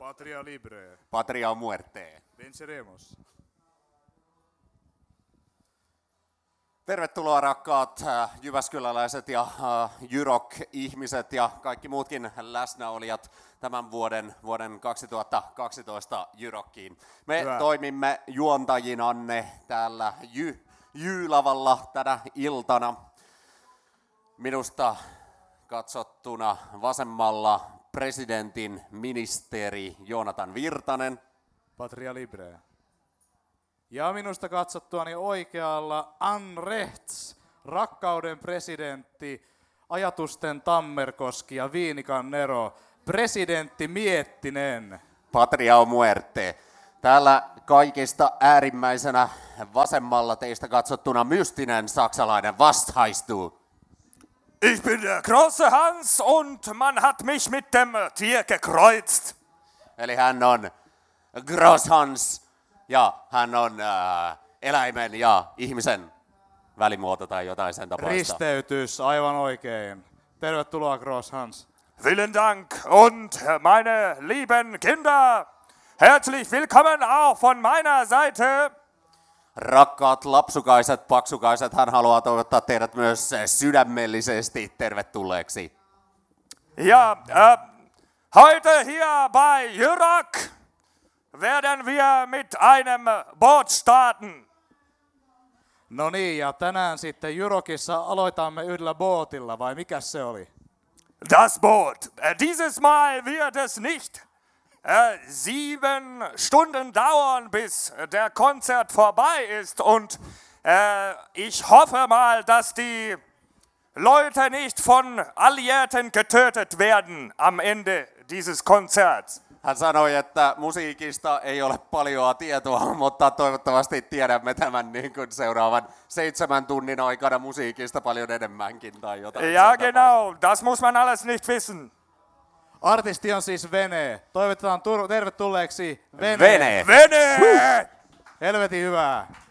Patria libre. Patria muerte. Venceremos. Tervetuloa rakkaat jyväskyläläiset ja Jyrok-ihmiset ja kaikki muutkin läsnäolijat tämän vuoden 2012 Jyrokkiin. Me toimimme juontajinanne täällä Jylavalla tänä iltana. Minusta katsottuna vasemmalla presidentin ministeri Joonatan Virtanen. Patria libre. Ja minusta katsottuani oikealla Ann Rechts, rakkauden presidentti, ajatusten Tammerkoski ja Viinikan Nero, presidentti Miettinen. Patria muerte. Täällä kaikista äärimmäisenä vasemmalla teistä katsottuna mystinen saksalainen vastaistuu. Ich bin der große Hans und man hat mich mit dem Tier gekreuzt. Eli hän on Gross Hans ja hän on eläimen ja ihmisen välimuoto tai jotain sen tapaista. Risteytys, aivan oikein. Tervetuloa Gross Hans. Vielen Dank und meine lieben Kinder, herzlich willkommen auch von meiner Seite. Rakkaat lapsukaiset, paksukaiset, hän haluaa toivottaa teidät myös sydämellisesti tervetulleeksi. Ja, heute hier bei Jyrok werden wir mit einem Boot starten. No niin, ja tänään sitten Jyrokissa aloitamme yhdellä bootilla, vai mikä se oli? Das Boot. Dieses Mal wird es nicht 7 Stunden dauern, bis der Konzert vorbei ist. Und ich hoffe mal, dass die Leute nicht von Alliierten getötet werden am Ende dieses Konzerts. Hän sanoi, että musiikista ei ole paljoa tietoa, mutta toivottavasti tiedämme tämän niin kuin seuraavan 7 tunnin aikana musiikista paljon enemmänkin tai jotain. Ja, genau. Das muss man alles nicht wissen. Artisti on siis Vene. Toivotetaan tervetulleeksi Vene. Vene! Vene! Helvetin hyvää.